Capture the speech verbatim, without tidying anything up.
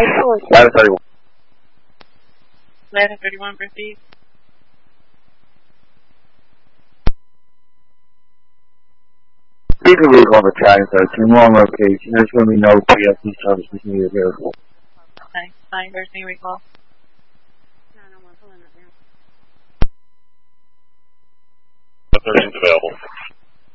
Ladder thirty-one. Ladder thirty-one, proceed. Speaker vehicle on the tracking thirteen, wrong location. There's going to be no P S C services needed here. Okay, nine thirteen recall. thirteen's available.